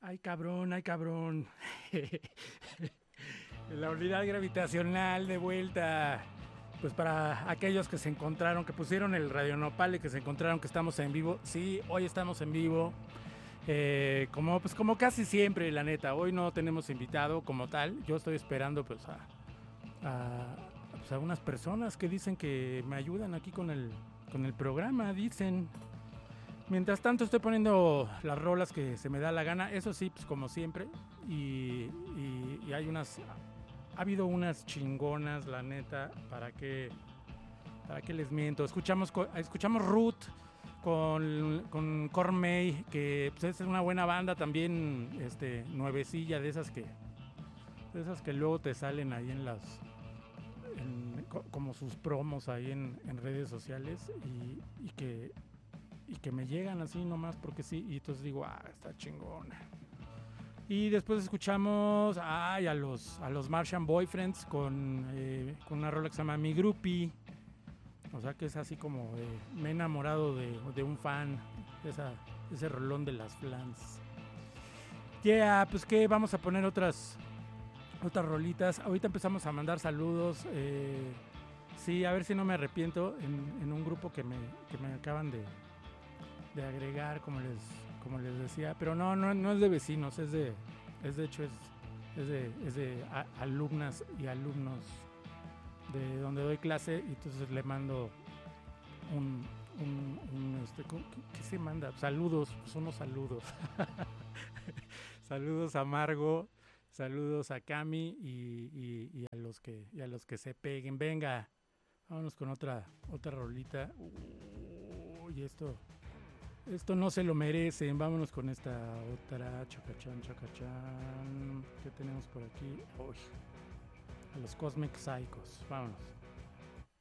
Ay, cabrón, ay, cabrón. La unidad gravitacional de vuelta. Pues para aquellos que se encontraron, que pusieron el Radio Nopal y que se encontraron que estamos en vivo. Sí, hoy estamos en vivo. Como casi siempre, la neta. Hoy no tenemos invitado como tal. Yo estoy esperando a unas personas que dicen que me ayudan aquí con el programa, dicen. Mientras tanto estoy poniendo las rolas que se me da la gana, eso sí, pues como siempre. Y hay ha habido unas chingonas, la neta, para qué les miento. Escuchamos Root con Cormay, que pues, es una buena banda también, nuevecilla, de esas que luego te salen ahí como sus promos ahí en redes sociales y que me llegan así nomás porque sí, y entonces digo, está chingona. Y después escuchamos a los Martian Boyfriends con una rola que se llama Mi Groupie. O sea que es así como me he enamorado de un fan, ese rolón de las flans. Pues que vamos a poner otras rolitas. Ahorita empezamos a mandar saludos. Sí, a ver si no me arrepiento en un grupo que me acaban de agregar, como les decía, pero no es de vecinos, es de hecho es de alumnas y alumnos de donde doy clase, y entonces le mando ¿qué se manda? Saludos, pues unos saludos. Saludos a Margo, saludos a Cami y a los que se peguen. Venga, vámonos con otra rolita. Uy, esto no se lo merecen. Vámonos con esta otra. Chacachán. ¿Qué tenemos por aquí? Uy, a los Cosmic Psychos. Vámonos.